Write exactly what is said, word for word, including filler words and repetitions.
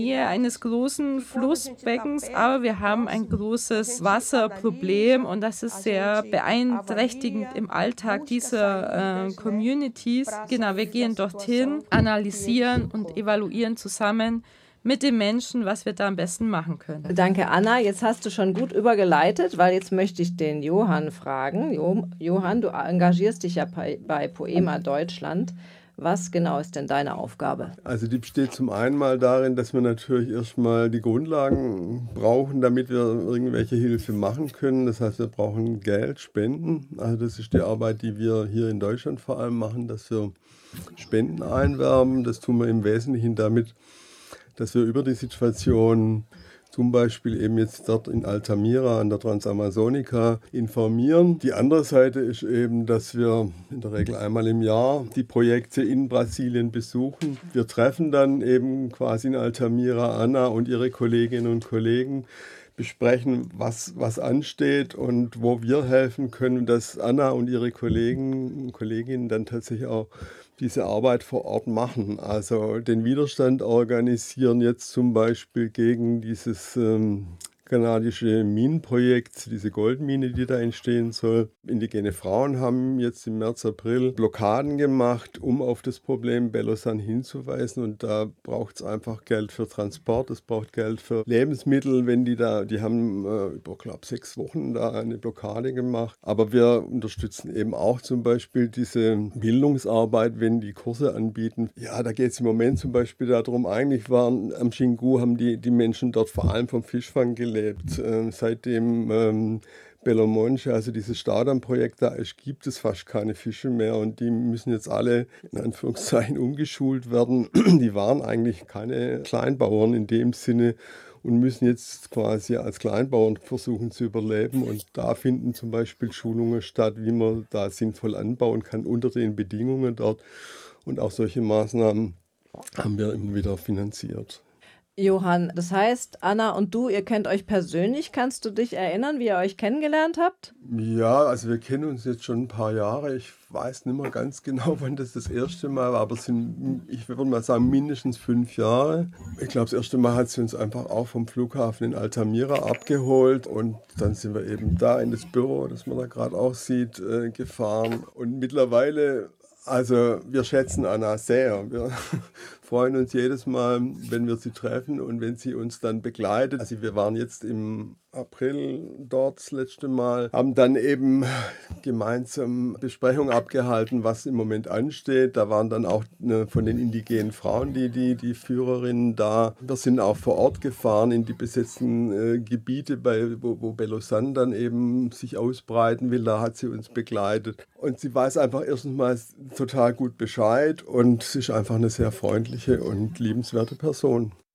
Nähe eines großen Flussbeckens, aber wir haben ein großes Wasserproblem und das ist sehr beeinträchtigend im Alltag dieser äh, Communities. Genau, wir gehen dorthin, analysieren und evaluieren zusammen mit den Menschen, was wir da am besten machen können. Danke, Anna. Jetzt hast du schon gut übergeleitet, weil jetzt möchte ich den Johann fragen. Jo, Johann, du engagierst dich ja bei, bei Poema Deutschland. Was genau ist denn deine Aufgabe? Also die besteht zum einen mal darin, dass wir natürlich erstmal die Grundlagen brauchen, damit wir irgendwelche Hilfe machen können. Das heißt, wir brauchen Geld, Spenden. Also das ist die Arbeit, die wir hier in Deutschland vor allem machen, dass wir Spenden einwerben. Das tun wir im Wesentlichen damit, dass wir über die Situation zum Beispiel eben jetzt dort in Altamira an der Transamazonica informieren. Die andere Seite ist eben, dass wir in der Regel einmal im Jahr die Projekte in Brasilien besuchen. Wir treffen dann eben quasi in Altamira Anna und ihre Kolleginnen und Kollegen, besprechen, was, was ansteht und wo wir helfen können, dass Anna und ihre Kollegen und Kolleginnen dann tatsächlich auch diese Arbeit vor Ort machen. Also den Widerstand organisieren jetzt zum Beispiel gegen dieses ähm, kanadische Minenprojekt, diese Goldmine, die da entstehen soll. Indigene Frauen haben jetzt im März, April Blockaden gemacht, um auf das Problem Belosan hinzuweisen. Und da braucht es einfach Geld für Transport, es braucht Geld für Lebensmittel, wenn die da, die haben äh, über, glaube sechs Wochen da eine Blockade gemacht. Aber wir unterstützen eben auch zum Beispiel diese Bildungsarbeit, wenn die Kurse anbieten. Ja, da geht es im Moment zum Beispiel darum, eigentlich waren am Xingu, haben die, die Menschen dort vor allem vom Fischfang gelebt. Ähm, seitdem ähm, Belo Monte, also dieses Staudammprojekt da ist, gibt es fast keine Fische mehr und die müssen jetzt alle in Anführungszeichen umgeschult werden. Die waren eigentlich keine Kleinbauern in dem Sinne und müssen jetzt quasi als Kleinbauern versuchen zu überleben. Und da finden zum Beispiel Schulungen statt, wie man da sinnvoll anbauen kann unter den Bedingungen dort. Und auch solche Maßnahmen haben wir immer wieder finanziert. Johann, das heißt, Anna und du, ihr kennt euch persönlich. Kannst du dich erinnern, wie ihr euch kennengelernt habt? Ja, also wir kennen uns jetzt schon ein paar Jahre. Ich weiß nicht mehr ganz genau, wann das das erste Mal war, aber es sind, ich würde mal sagen, mindestens fünf Jahre. Ich glaube, das erste Mal hat sie uns einfach auch vom Flughafen in Altamira abgeholt und dann sind wir eben da in das Büro, das man da gerade auch sieht, äh, gefahren. Und mittlerweile, also wir schätzen Anna sehr. Wir freuen uns jedes Mal, wenn wir sie treffen und wenn sie uns dann begleitet. Also wir waren jetzt im April dort das letzte Mal, haben dann eben gemeinsam Besprechungen abgehalten, was im Moment ansteht. Da waren dann auch ne, von den indigenen Frauen die, die, die Führerinnen da. Wir sind auch vor Ort gefahren in die besetzten äh, Gebiete, bei, wo, wo Belosan dann eben sich ausbreiten will. Da hat sie uns begleitet. Und sie weiß einfach erstens mal total gut Bescheid und sie ist einfach eine sehr freundliche und liebenswerte Person.